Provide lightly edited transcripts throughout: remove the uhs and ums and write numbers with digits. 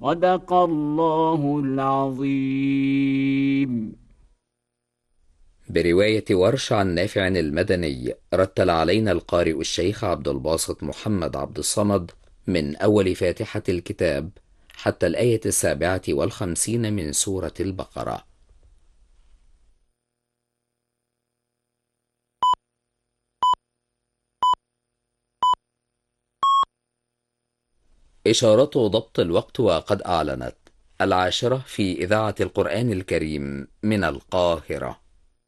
صدق الله العظيم. برواية ورش عن نافع المدني، رتل علينا القارئ الشيخ عبد الباسط محمد عبد الصمد من أول فاتحة الكتاب حتى الآية 57 من سورة البقرة. إشارة ضبط الوقت وقد أعلنت 10 في إذاعة القرآن الكريم من القاهرة.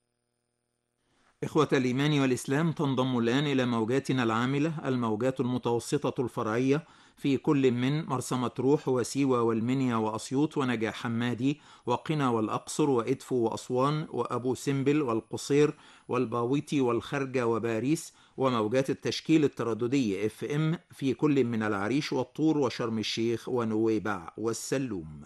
إخوة الإيمان والإسلام، تنضم الآن إلى موجاتنا العاملة الموجات المتوسطة الفرعية في كل من مرسى مطروح وسيوة والمنيا وأسيوط ونجع حمادي وقنا والأقصر وإدفو وأسوان وأبو سمبل والقصير والباويتي والخرجة وباريس، وموجات التشكيل الترددي FM في كل من العريش والطور وشرم الشيخ ونويبع والسلوم.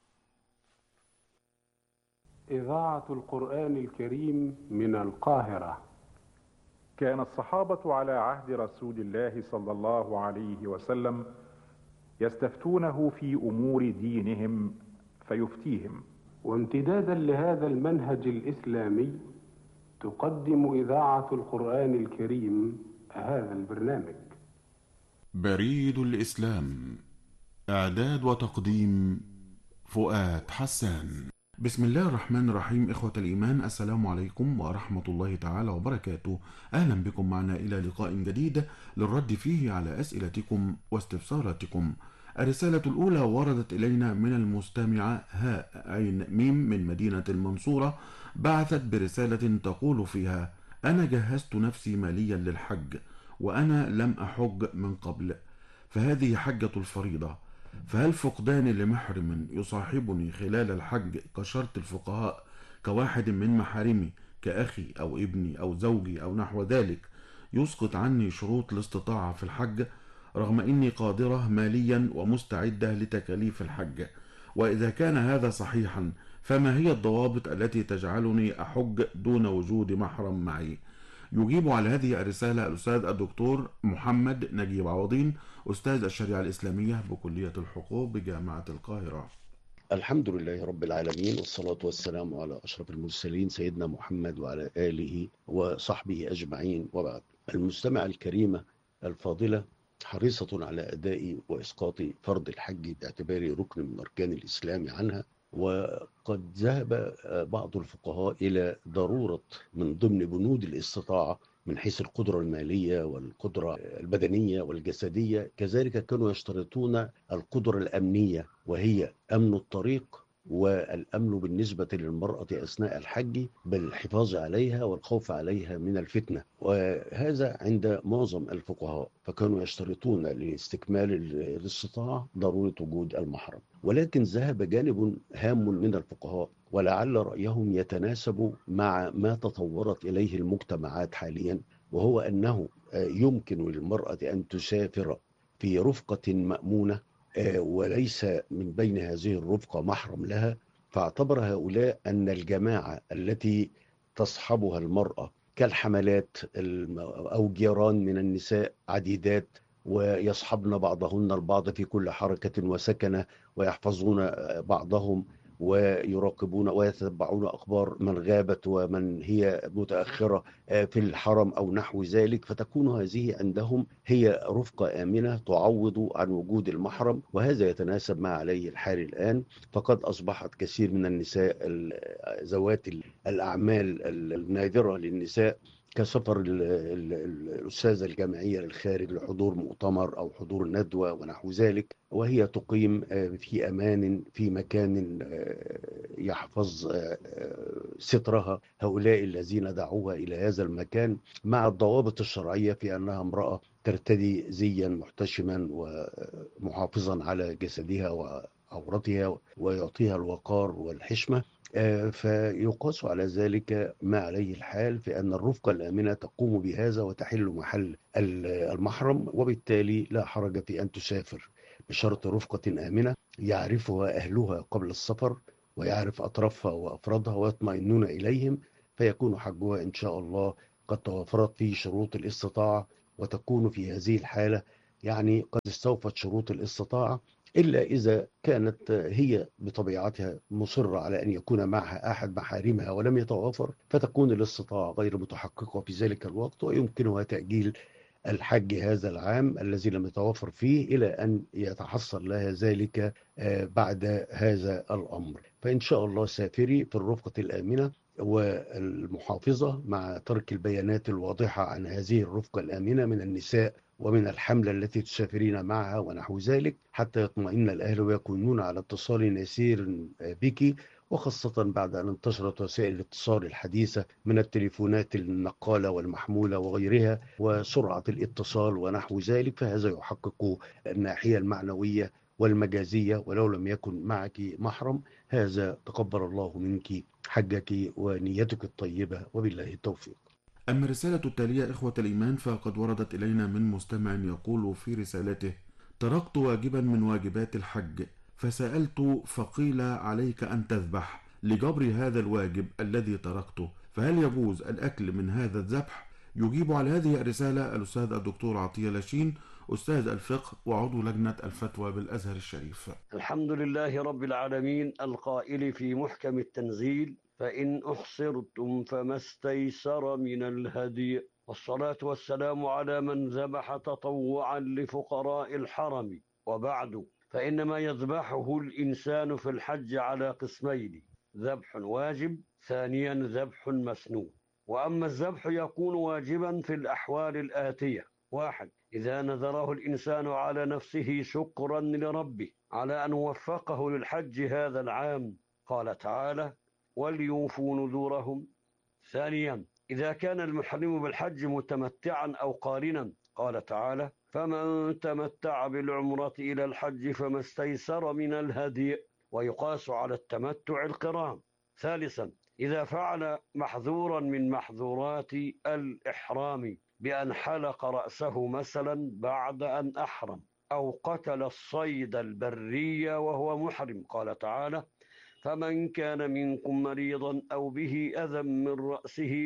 إذاعة القرآن الكريم من القاهرة. كان الصحابة على عهد رسول الله صلى الله عليه وسلم يستفتونه في أمور دينهم فيفتيهم. وامتدادا لهذا المنهج الإسلامي تقدم إذاعة القرآن الكريم هذا البرنامج. بريد الإسلام، إعداد وتقديم فؤاد حسان. بسم الله الرحمن الرحيم. إخوة الإيمان، السلام عليكم ورحمة الله تعالى وبركاته. أهلا بكم معنا إلى لقاء جديد للرد فيه على أسئلتكم واستفساراتكم. الرسالة الأولى وردت إلينا من المستمعة هاء عين ميم من مدينة المنصورة، بعثت برسالة تقول فيها: أنا جهزت نفسي ماليا للحج، وأنا لم أحج من قبل، فهذه حجة الفريضة، فهل فقدان لمحرم يصاحبني خلال الحج كشرط الفقهاء كواحد من محارمي كأخي أو ابني أو زوجي أو نحو ذلك يسقط عني شروط الاستطاعة في الحج، رغم إني قادرة ماليا ومستعدة لتكاليف الحج؟ وإذا كان هذا صحيحا، فما هي الضوابط التي تجعلني أحج دون وجود محرم معي؟ يجيب على هذه الرسالة الأستاذ الدكتور محمد نجيب عوضين، أستاذ الشريعة الإسلامية بكلية الحقوق بجامعة القاهرة. الحمد لله رب العالمين، والصلاة والسلام على أشرف المرسلين سيدنا محمد وعلى آله وصحبه أجمعين، وبعد. المستمعة الكريمة الفاضلة حريصة على أداء وإسقاط فرض الحج باعتباره ركن من أركان الإسلام عنها، وقد ذهب بعض الفقهاء إلى ضرورة من ضمن بنود الاستطاعة من حيث القدرة المالية والقدرة البدنية والجسدية، كذلك كانوا يشترطون القدرة الأمنية، وهي أمن الطريق والأمن بالنسبة للمرأة أثناء الحج بالحفاظ عليها والخوف عليها من الفتنة، وهذا عند معظم الفقهاء، فكانوا يشترطون لاستكمال الاستطاعة ضرورة وجود المحرم. ولكن ذهب جانب هام من الفقهاء، ولعل رأيهم يتناسب مع ما تطورت إليه المجتمعات حاليا، وهو أنه يمكن للمرأة أن تسافر في رفقة مأمونة وليس من بين هذه الرفقة محرم لها، فاعتبر هؤلاء أن الجماعة التي تصحبها المرأة كالحملات أو جيران من النساء عديدات، ويصحبن بعضهن البعض في كل حركة وسكنة، ويحفظون بعضهم ويراقبون ويتبعون أخبار من غابت ومن هي متأخرة في الحرم أو نحو ذلك، فتكون هذه عندهم هي رفقة آمنة تعوض عن وجود المحرم، وهذا يتناسب مع عليه الحال الآن. فقد أصبحت كثير من النساء ذوات الأعمال النادرة للنساء كسفر الأستاذة الجامعية للخارج لحضور مؤتمر أو حضور ندوة ونحو ذلك، وهي تقيم في أمان في مكان يحفظ سترها هؤلاء الذين دعوها إلى هذا المكان، مع الضوابط الشرعية في أنها امرأة ترتدي زيا محتشما ومحافظا على جسدها وعورتها ويعطيها الوقار والحشمة. فيقاس على ذلك ما عليه الحال في أن الرفقة الآمنة تقوم بهذا وتحل محل المحرم، وبالتالي لا حرج في أن تسافر بشرط رفقة آمنة يعرفها أهلها قبل السفر، ويعرف أطرافها وأفرادها ويطمئنون إليهم، فيكون حجها إن شاء الله قد توفرت فيه شروط الاستطاعة، وتكون في هذه الحالة يعني قد استوفت شروط الاستطاعة إلا إذا كانت هي بطبيعتها مصرة على أن يكون معها أحد محارمها ولم يتوافر، فتكون الاستطاعة غير متحققة في ذلك الوقت، ويمكنها تأجيل الحج هذا العام الذي لم يتوفر فيه إلى أن يتحصل لها ذلك بعد هذا الأمر. فإن شاء الله سافري في الرفقة الآمنة والمحافظة، مع ترك البيانات الواضحة عن هذه الرفقة الآمنة من النساء ومن الحملة التي تسافرين معها ونحو ذلك، حتى يطمئن الأهل ويكونون على اتصال يسير بك، وخاصة بعد أن انتشرت وسائل الاتصال الحديثة من التليفونات النقالة والمحمولة وغيرها وسرعة الاتصال ونحو ذلك، فهذا يحقق الناحية المعنوية والمجازية. ولو لم يكن معك محرم، هذا تقبل الله منك حجك ونيتك الطيبة، وبالله التوفيق. أما الرسالة التالية إخوة الإيمان فقد وردت إلينا من مستمع يقول في رسالته: تركت واجبا من واجبات الحج فسألت فقيل عليك أن تذبح لجبر هذا الواجب الذي تركته، فهل يجوز الأكل من هذا الذبح؟ يجيب على هذه الرسالة الأستاذ الدكتور عطية لاشين، أستاذ الفقه وعضو لجنة الفتوى بالأزهر الشريف. الحمد لله رب العالمين القائل في محكم التنزيل: فإن أحصرتم فما استيسر من الهدي، والصلاة والسلام على من ذبح تطوعا لفقراء الحرم. وبعد، فإنما يذبحه الإنسان في الحج على قسمين: ذبح واجب، ثانيا ذبح مسنون. وأما الذبح يكون واجبا في الأحوال الآتية: 1. إذا نذره الإنسان على نفسه شكرا لربه على أن وفقه للحج هذا العام، قال تعالى: وليوفوا نذورهم. 2. إذا كان المحرم بالحج متمتعا أو قارنا، قال تعالى: فمن تمتع بالعمرة إلى الحج فما استيسر من الهدي، ويقاس على التمتع القران. 3. إذا فعل محظورا من محظورات الإحرام بأن حلق رأسه مثلا بعد أن أحرم، أو قتل الصيد البري وهو محرم، قال تعالى: فمن كان منكم مريضا أو به أذى من رأسه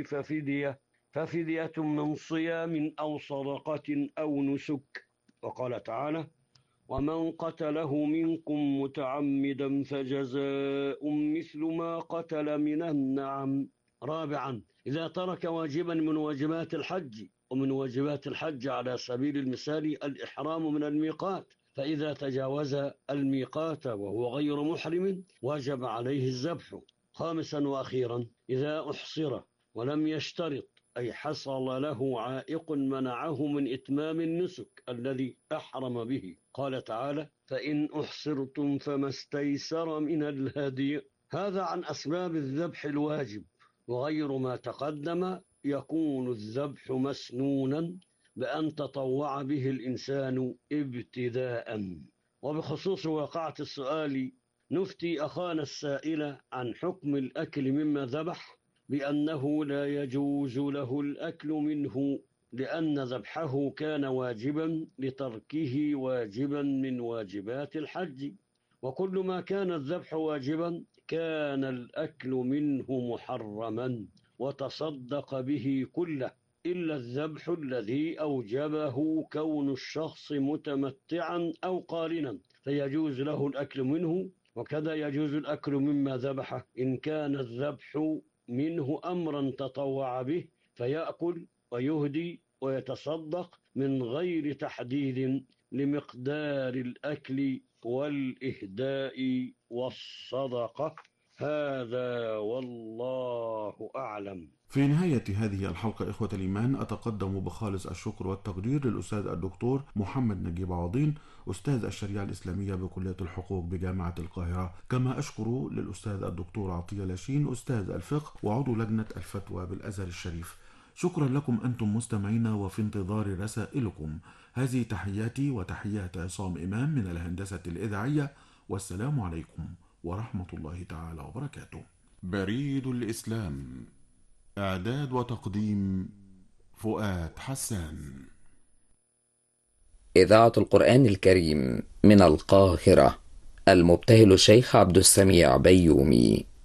ففدية من صيام أو صدقة أو نسك. وقال تعالى: ومن قتله منكم متعمدا فجزاء مثل ما قتل من النعم. 4. إذا ترك واجبا من واجبات الحج، ومن واجبات الحج على سبيل المثال الإحرام من الميقات، فإذا تجاوز الميقات وهو غير محرم وجب عليه الذبح. 5 وأخيرا، إذا أحصر ولم يشترط، أي حصل له عائق منعه من إتمام النسك الذي أحرم به، قال تعالى: فإن أحصرتم فما استيسر من الهدي. هذا عن أسباب الذبح الواجب. وغير ما تقدم يكون الذبح مسنونا بأن تطوع به الإنسان ابتداء. وبخصوص واقعة السؤال، نفتي أخانا السائل عن حكم الأكل مما ذبح بأنه لا يجوز له الأكل منه، لأن ذبحه كان واجبا لتركه واجبا من واجبات الحج، وكل ما كان الذبح واجبا كان الأكل منه محرما وتصدق به كله، إلا الذبح الذي أوجبه كون الشخص متمتعا أو قارنا، فيجوز له الأكل منه. وكذا يجوز الأكل مما ذبح إن كان الذبح منه أمرا تطوع به، فيأكل ويهدي ويتصدق من غير تحديد لمقدار الأكل والإهداء والصدقة. هذا والله أعلم. في نهاية هذه الحلقة إخوة الإيمان أتقدم بخالص الشكر والتقدير للأستاذ الدكتور محمد نجيب عوضين، أستاذ الشريعة الإسلامية بكلية الحقوق بجامعة القاهرة، كما أشكر للأستاذ الدكتور عطية لاشين، أستاذ الفقه وعضو لجنة الفتوى بالأزهر الشريف. شكرا لكم أنتم مستمعين، وفي انتظار رسائلكم. هذه تحياتي وتحيات عصام إمام من الهندسة الإذاعية، والسلام عليكم ورحمة الله تعالى وبركاته. بريد الإسلام، إعداد وتقديم فؤاد حسان. إذاعة القرآن الكريم من القاهرة، المبتهل الشيخ عبد السميع بيومي.